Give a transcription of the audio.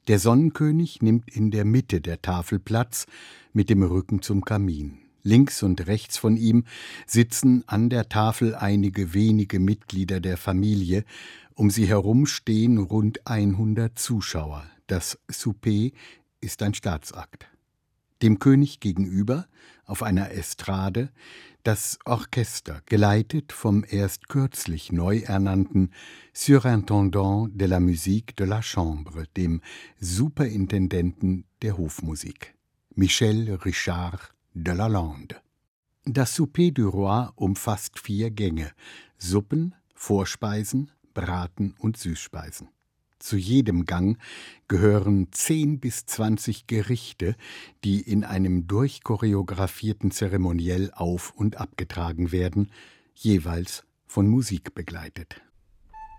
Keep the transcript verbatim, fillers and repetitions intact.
Der Sonnenkönig nimmt in der Mitte der Tafel Platz, mit dem Rücken zum Kamin. Links und rechts von ihm sitzen an der Tafel einige wenige Mitglieder der Familie. Um sie herum stehen rund hundert Zuschauer. Das Souper ist ein Staatsakt. Dem König gegenüber, auf einer Estrade, das Orchester, geleitet vom erst kürzlich neu ernannten Surintendant de la Musique de la Chambre, dem Superintendenten der Hofmusik, Michel Richard de Lalande. Das Souper du Roi umfasst vier Gänge: Suppen, Vorspeisen, Braten und Süßspeisen. Zu jedem Gang gehören zehn bis zwanzig Gerichte, die in einem durchchoreografierten Zeremoniell auf- und abgetragen werden, jeweils von Musik begleitet.